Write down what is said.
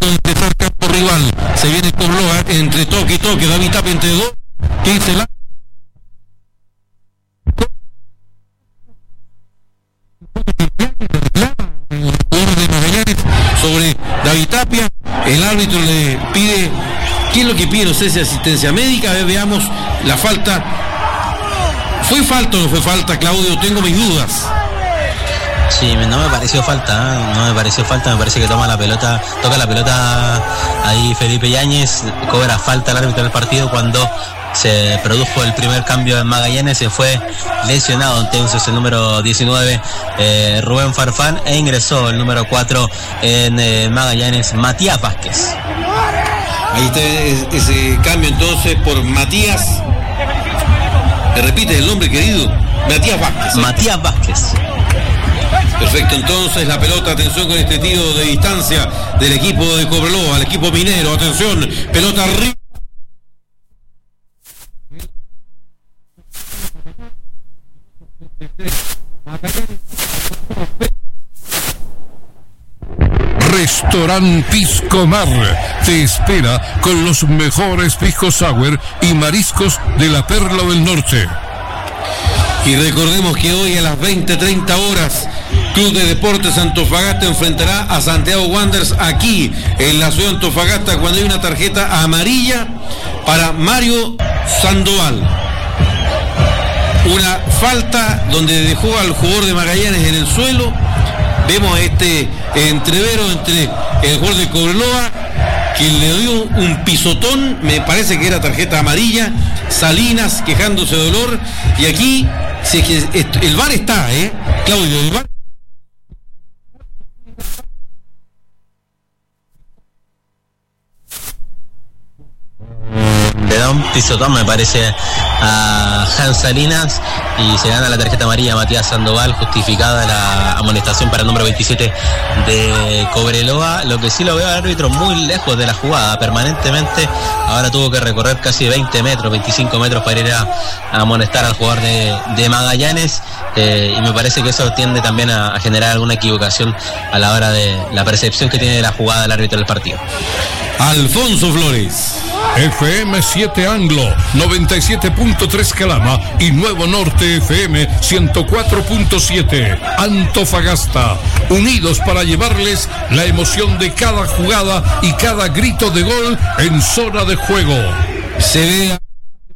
empezar campo rival. Se viene Cobreloa entre toque y toque. David Tapia entre dos. 15 la... de Magallanes sobre David Tapia. El árbitro le pide, ¿qué es lo que pide? No sé si asistencia médica. A ver, veamos la falta. ¿Fue falta o no fue falta, Claudio? Tengo mis dudas. Sí, no me pareció falta, no me pareció falta, me parece que toca la pelota ahí Felipe Yáñez, cobra falta el árbitro del partido cuando se produjo el primer cambio en Magallanes. Se fue lesionado entonces el número 19 Rubén Farfán, e ingresó el número 4 en Magallanes, Matías Vázquez. Ahí está ese cambio entonces por Matías. ¿Me repite el nombre, querido? Matías Vázquez. Matías Vázquez. Perfecto, entonces la pelota, atención con este tiro de distancia del equipo de Cobreloa, al equipo minero, atención, pelota arriba. Restaurant Pisco Mar te espera con los mejores pisco sour y mariscos de la Perla del Norte. Y recordemos que hoy a las 20:30 horas Club de Deportes Antofagasta enfrentará a Santiago Wanderers aquí en la ciudad de Antofagasta, cuando hay una tarjeta amarilla para Mario Sandoval. Una falta donde dejó al jugador de Magallanes en el suelo. Vemos este entrevero entre el jugador de Cobreloa, que le dio un pisotón, me parece que era tarjeta amarilla. Salinas quejándose de dolor. Y aquí, si es que el VAR está, Claudio, el VAR. Le da un pisotón, me parece, a Hans Salinas, y se gana la tarjeta amarilla a Matías Sandoval, justificada la amonestación para el número 27 de Cobreloa. Lo que sí lo veo al árbitro muy lejos de la jugada permanentemente. Ahora tuvo que recorrer casi 20 metros, 25 metros para ir a amonestar al jugador de Magallanes, y me parece que eso tiende también a generar alguna equivocación a la hora de la percepción que tiene de la jugada del árbitro del partido. Alfonso Flores. FM 7 Anglo, 97.3 Calama y Nuevo Norte FM 104.7 Antofagasta, unidos para llevarles la emoción de cada jugada y cada grito de gol en zona de juego. Se ve